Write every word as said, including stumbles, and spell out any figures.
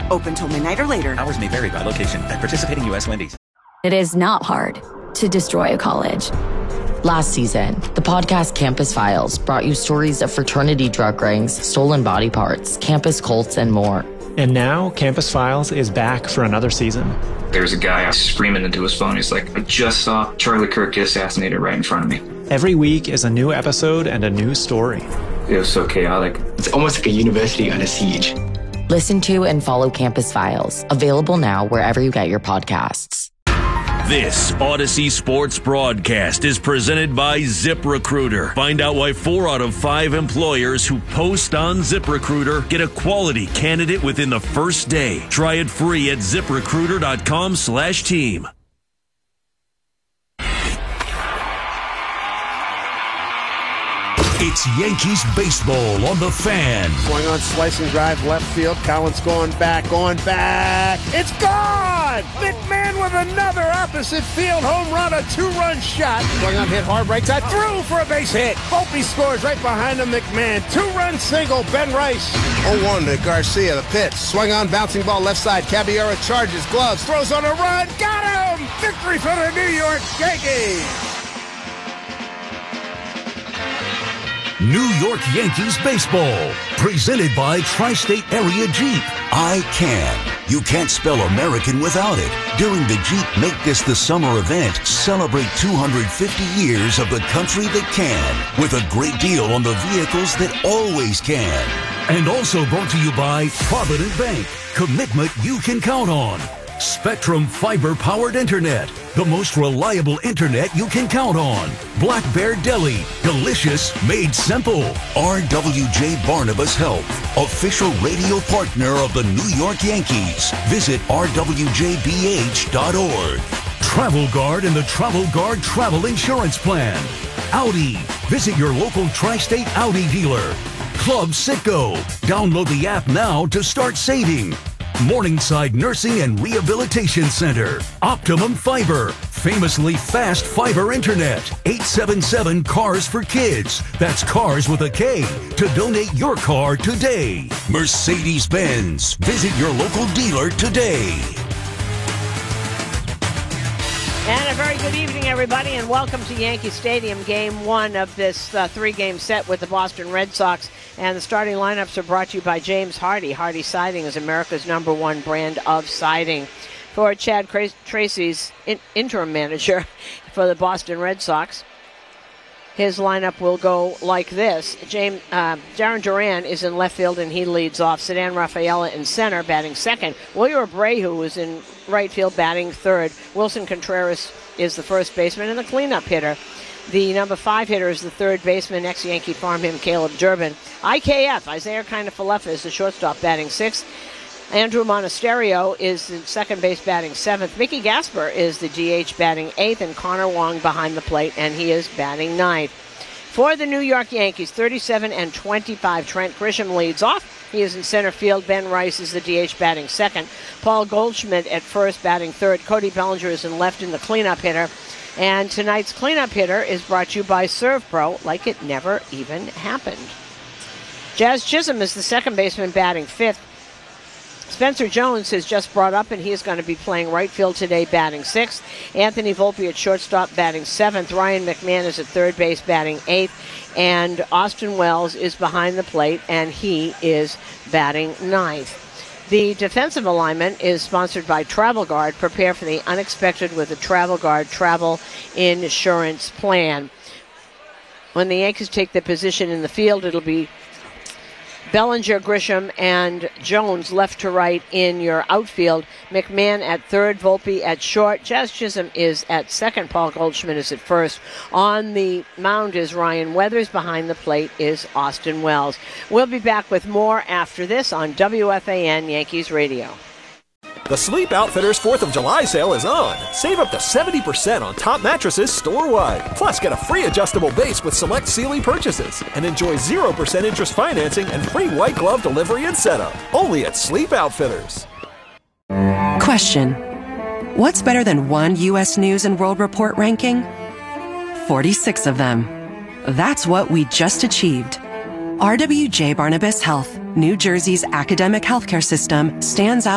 Open till midnight or later. Hours may vary by location. At participating U S Wendy's. It is not hard to destroy a college. Last season, the podcast Campus Files brought you stories of fraternity drug rings, stolen body parts, campus cults, and more. And now, Campus Files is back for another season. There's a guy screaming into his phone. He's like, I just saw Charlie Kirk get assassinated right in front of me. Every week is a new episode and a new story. It was so chaotic. It's almost like a university under siege. Listen to and follow Campus Files, available now wherever you get your podcasts. This Odyssey Sports broadcast is presented by ZipRecruiter. Find out why four out of five employers who post on ZipRecruiter get a quality candidate within the first day. Try it free at ZipRecruiter.com slash team. It's Yankees baseball on the Fan. Swing on, slicing drive, left field. Collins going back, going back. It's gone! McMahon with another opposite field home run, a two-run shot. Swing on, hit hard, right side, through for a base hit. Volpe scores right behind him, McMahon. Two-run single, Ben Rice. oh one to Garcia, the pitch. Swing on, bouncing ball left side. Caballero charges, gloves, throws on a run. Got him! Victory for the New York Yankees! New York Yankees baseball, presented by Tri-State Area Jeep. I can. You can't spell American without it. During the Jeep Make This the Summer event, celebrate two hundred fifty years of the country that can, with a great deal on the vehicles that always can. And also brought to you by Provident Bank, commitment you can count on. Spectrum fiber-powered internet, the most reliable internet you can count on. Black Bear Deli, delicious made simple. R W J Barnabas Health, official radio partner of the New York Yankees. Visit R W J B H dot org. Travel Guard and the Travel Guard Travel Insurance Plan. Audi, visit your local Tri-State Audi dealer. Club Citgo, download the app now to start saving. Morningside Nursing and Rehabilitation Center. Optimum Fiber. Famously fast fiber internet. eight seven seven Cars for Kids. That's cars with a K. To donate your car today. Mercedes-Benz. Visit your local dealer today. And a very good evening, everybody, and welcome to Yankee Stadium, game one of this uh, three-game set with the Boston Red Sox. And the starting lineups are brought to you by James Hardy. Hardy Siding is America's number one brand of siding. For Chad Tracy's in- interim manager for the Boston Red Sox, his lineup will go like this. James, uh, Darren Duran is in left field, and he leads off. Sedan Rafaela in center, batting second. Wilyer Abreu is in right field, batting third. Wilson Contreras is the first baseman and the cleanup hitter. The number five hitter is the third baseman, ex-Yankee farmhand Caleb Durbin. I K F, Isaiah Kiner-Falefa is the shortstop, batting sixth. Andrew Monasterio is the second base, batting seventh. Mickey Gasper is the D H, batting eighth, and Connor Wong behind the plate, and he is batting ninth. For the New York Yankees, thirty-seven and twenty-five, Trent Grisham leads off. He is in center field. Ben Rice is the D H, batting second. Paul Goldschmidt at first, batting third. Cody Bellinger is in left in the cleanup hitter. And tonight's cleanup hitter is brought to you by ServPro, like it never even happened. Jazz Chisholm is the second baseman, batting fifth. Spencer Jones has just brought up, and he is going to be playing right field today, batting sixth. Anthony Volpe at shortstop, batting seventh. Ryan McMahon is at third base, batting eighth. And Austin Wells is behind the plate, and he is batting ninth. The defensive alignment is sponsored by Travel Guard. Prepare for the unexpected with the Travel Guard travel insurance plan. When the Yankees take their position in the field, it'll be Bellinger, Grisham, and Jones left to right in your outfield. McMahon at third, Volpe at short. Jazz Chisholm is at second. Paul Goldschmidt is at first. On the mound is Ryan Weathers. Behind the plate is Austin Wells. We'll be back with more after this on W F A N Yankees Radio. The Sleep Outfitters fourth of July sale is on. Save up to seventy percent on top mattresses store-wide. Plus, get a free adjustable base with select Sealy purchases. And enjoy zero percent interest financing and free white glove delivery and setup. Only at Sleep Outfitters. Question. What's better than one U S News and World Report ranking? forty-six of them. That's what we just achieved. R W J Barnabas Health, New Jersey's academic healthcare system, stands out